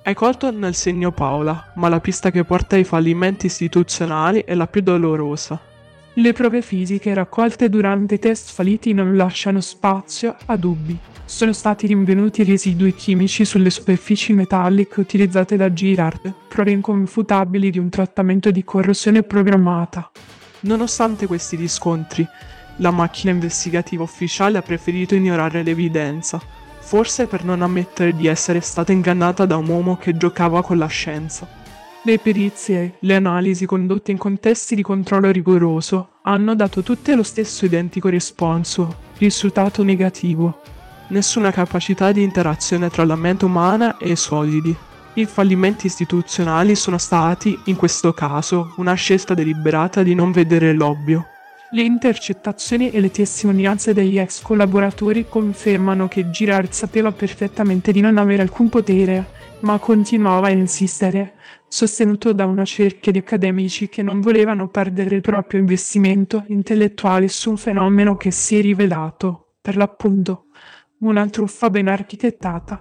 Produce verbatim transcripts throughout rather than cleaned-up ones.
Hai colto nel segno Paola, ma la pista che porta ai fallimenti istituzionali è la più dolorosa. Le prove fisiche raccolte durante i test falliti non lasciano spazio a dubbi. Sono stati rinvenuti residui chimici sulle superfici metalliche utilizzate da Girard, prove inconfutabili di un trattamento di corrosione programmata. Nonostante questi riscontri, la macchina investigativa ufficiale ha preferito ignorare l'evidenza, forse per non ammettere di essere stata ingannata da un uomo che giocava con la scienza. Le perizie, le analisi condotte in contesti di controllo rigoroso hanno dato tutte lo stesso identico responso, risultato negativo. Nessuna capacità di interazione tra la mente umana e i solidi. I fallimenti istituzionali sono stati, in questo caso, una scelta deliberata di non vedere l'ovvio. Le intercettazioni e le testimonianze degli ex collaboratori confermano che Girard sapeva perfettamente di non avere alcun potere, ma continuava a insistere, sostenuto da una cerchia di accademici che non volevano perdere il proprio investimento intellettuale su un fenomeno che si è rivelato, per l'appunto, una truffa ben architettata.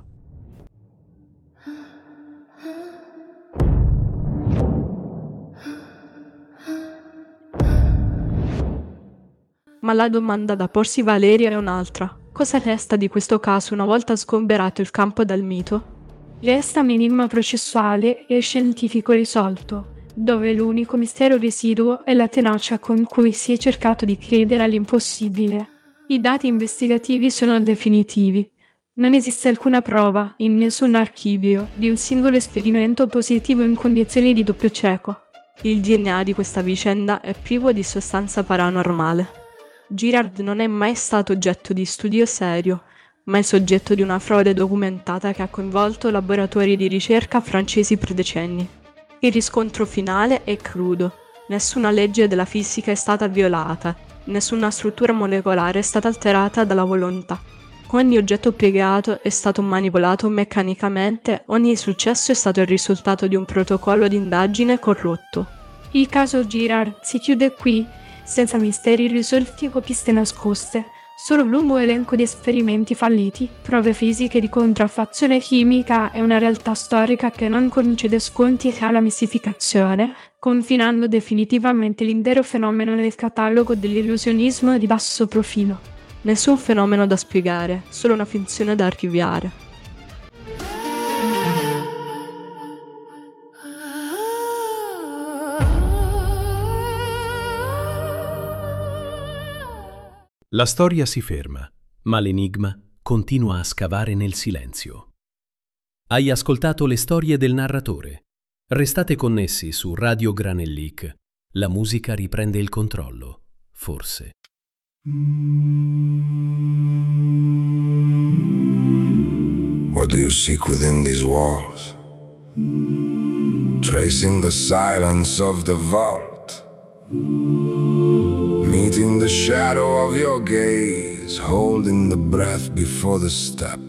Ma la domanda da porsi Valeria è un'altra. Cosa resta di questo caso una volta sgomberato il campo dal mito? Resta un enigma processuale e scientifico risolto, dove l'unico mistero residuo è la tenacia con cui si è cercato di credere all'impossibile. I dati investigativi sono definitivi. Non esiste alcuna prova, in nessun archivio, di un singolo esperimento positivo in condizioni di doppio cieco. Il D N A di questa vicenda è privo di sostanza paranormale. Girard non è mai stato oggetto di studio serio, ma è soggetto di una frode documentata che ha coinvolto laboratori di ricerca francesi per decenni. Il riscontro finale è crudo. Nessuna legge della fisica è stata violata, nessuna struttura molecolare è stata alterata dalla volontà. Ogni oggetto piegato è stato manipolato meccanicamente, ogni successo è stato il risultato di un protocollo di indagine corrotto. Il caso Girard si chiude qui, senza misteri risolti o piste nascoste, solo un lungo elenco di esperimenti falliti, prove fisiche di contraffazione chimica e una realtà storica che non concede sconti alla mistificazione, confinando definitivamente l'intero fenomeno nel catalogo dell'illusionismo di basso profilo. Nessun fenomeno da spiegare, solo una finzione da archiviare. La storia si ferma, ma l'enigma continua a scavare nel silenzio. Hai ascoltato le storie del narratore. Restate connessi su Radio Granellic. La musica riprende il controllo, forse. What do you seek within these walls? Tracing the silence of the vault, meeting the shadow of your gaze, holding the breath before the step.